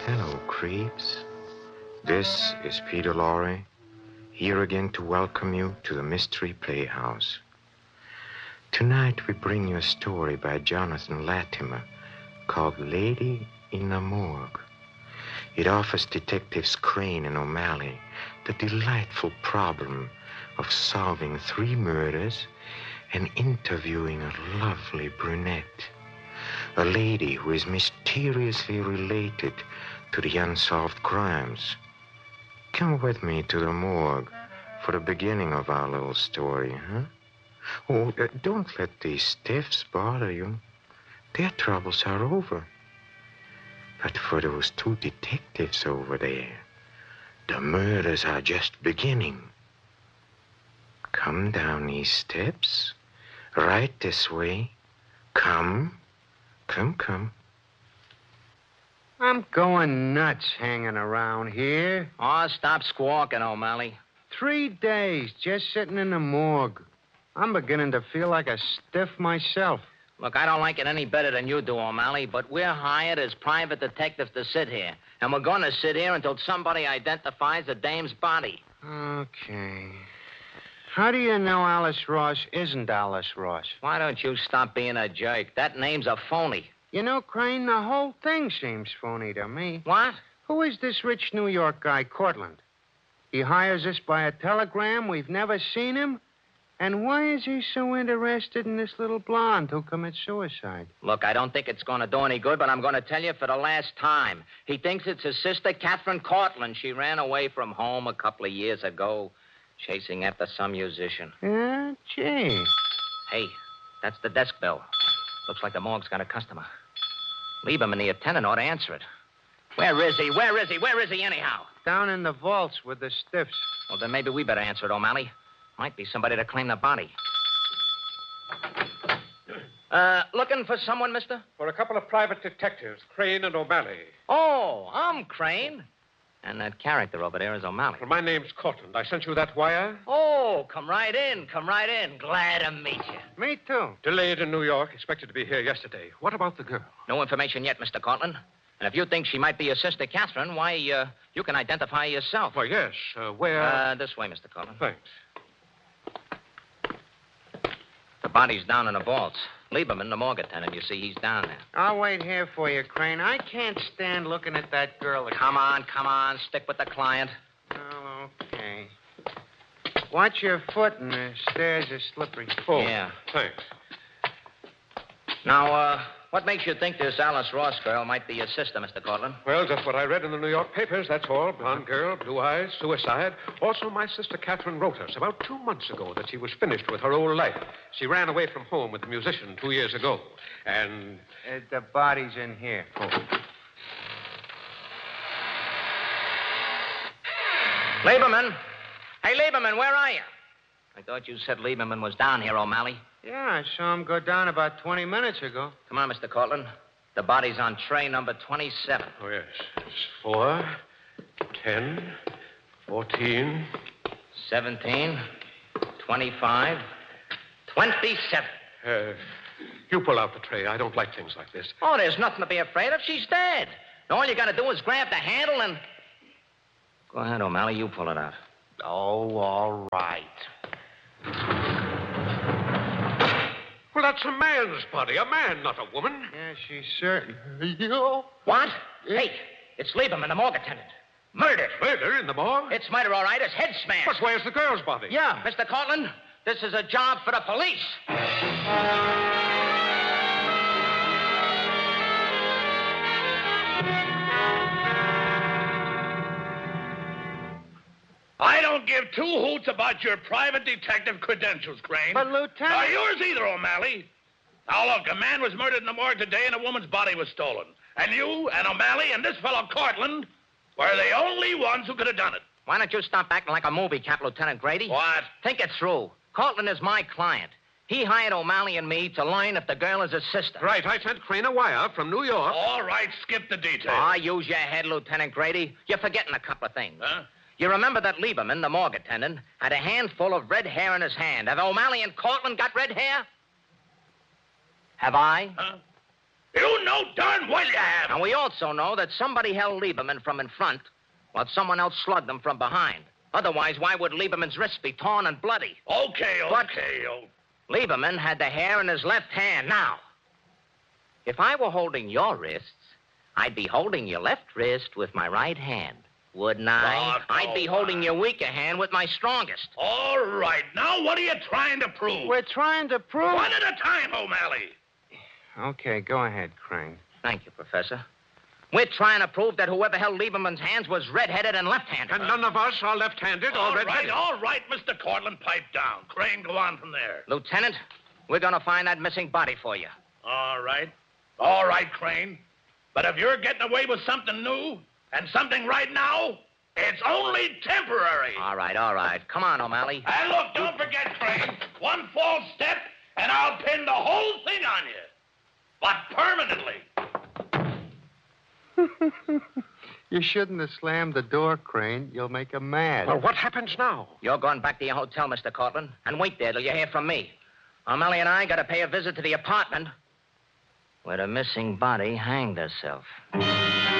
Hello, creeps. This is Peter Lorre, here again to welcome you to the Mystery Playhouse. Tonight we bring you a story by Jonathan Latimer called Lady in the Morgue. It offers Detectives Crane and O'Malley the delightful problem of solving 3 murders and interviewing a lovely brunette, a lady who is mysteriously related to the unsolved crimes. Come with me to the morgue for the beginning of our little story, huh? Oh, don't let these stiffs bother you. Their troubles are over. But for those 2 detectives over there, the murders are just beginning. Come down these steps, right this way. Come. I'm going nuts hanging around here. Oh, stop squawking, O'Malley. 3 days just sitting in the morgue. I'm beginning to feel like a stiff myself. Look, I don't like it any better than you do, O'Malley, but we're hired as private detectives to sit here. And we're going to sit here until somebody identifies the dame's body. Okay. How do you know Alice Ross isn't Alice Ross? Why don't you stop being a jerk? That name's a phony. You know, Crane, the whole thing seems phony to me. What? Who is this rich New York guy, Cortland? He hires us by a telegram. We've never seen him. And why is he so interested in this little blonde who commits suicide? Look, I don't think it's going to do any good, but I'm going to tell you for the last time. He thinks it's his sister, Catherine Cortland. She ran away from home a couple of years ago, chasing after some musician. Yeah, gee. Hey, that's the desk bell. Looks like the morgue's got a customer. Lieberman, the attendant, ought to answer it. Where is he? Where is he anyhow? Down in the vaults with the stiffs. Well, then maybe we better answer it, O'Malley. Might be somebody to claim the body. Looking for someone, mister? For a couple of private detectives, Crane and O'Malley. Oh, I'm Crane. And that character over there is O'Malley. Well, my name's Cortland. I sent you that wire. Oh, come right in. Glad to meet you. Me too. Delayed in New York. Expected to be here yesterday. What about the girl? No information yet, Mr. Cortland. And if you think she might be your sister, Catherine, why, you can identify yourself. Why, yes. Where? This way, Mr. Cortland. Thanks. The body's down in the vaults. Lieberman, the morgue attendant, you see, he's down there. I'll wait here for you, Crane. I can't stand looking at that girl again. Come on. Stick with the client. Oh, okay. Watch your foot, and the stairs are slippery. Oh, Yeah. Thanks. Now, what makes you think this Alice Ross girl might be your sister, Mr. Cortland? Well, just what I read in the New York papers, that's all. Blonde girl, blue eyes, suicide. Also, my sister Catherine wrote us about 2 months ago that she was finished with her old life. She ran away from home with the musician 2 years ago. And... The body's in here. Oh. Lieberman. Hey, Lieberman, where are you? I thought you said Lieberman was down here, O'Malley. Yeah, I saw him go down about 20 minutes ago. Come on, Mr. Cortland. The body's on tray number 27. Oh, yes. It's 4, 10, 14... 17, 25, 27. You pull out the tray. I don't like things like this. Oh, there's nothing to be afraid of. She's dead. All you got to do is grab the handle and... Go ahead, O'Malley. You pull it out. Oh, all right. Well, that's a man's body. A man, not a woman. Yeah, she's certain. What? Hey, it's Lieberman, the morgue attendant. Murdered. Murder in the morgue? It's murder, all right. It's head smashed. But where's the girl's body? Yeah, Mr. Cortland, this is a job for the police. I don't give 2 hoots about your private detective credentials, Crane. But, Lieutenant... Nor yours either, O'Malley. Now, look, a man was murdered in the morgue today and a woman's body was stolen. And you and O'Malley and this fellow Cortland were the only ones who could have done it. Why don't you stop acting like a movie cap, Lieutenant Grady? What? Think it through. Cortland is my client. He hired O'Malley and me to learn if the girl is his sister. Right, I sent Crane a wire from New York. All right, skip the details. Use your head, Lieutenant Grady. You're forgetting a couple of things. Huh? You remember that Lieberman, the morgue attendant, had a handful of red hair in his hand. Have O'Malley and Cortland got red hair? Have I? Huh? You know darn well you have. And we also know that somebody held Lieberman from in front while someone else slugged him from behind. Otherwise, why would Lieberman's wrists be torn and bloody? Okay. Lieberman had the hair in his left hand. Now, if I were holding your wrists, I'd be holding your left wrist with my right hand, wouldn't I? I'd be holding your weaker hand with my strongest. All right. Now, what are you trying to prove? We're trying to prove... One at a time, O'Malley. Okay, go ahead, Crane. Thank you, Professor. We're trying to prove that whoever held Lieberman's hands was red-headed and left-handed. And none of us are left-handed or red-headed. All right, Mr. Cortland, pipe down. Crane, go on from there. Lieutenant, we're going to find that missing body for you. All right. All right, Crane. But if you're getting away with something new and something right now, it's only temporary. All right. Come on, O'Malley. And look, don't forget, Crane, one false step, and I'll pin the whole thing on you. But permanently. You shouldn't have slammed the door, Crane. You'll make him mad. Well, what happens now? You're going back to your hotel, Mr. Cortland, and wait there till you hear from me. O'Malley and I got to pay a visit to the apartment where the missing body hanged herself.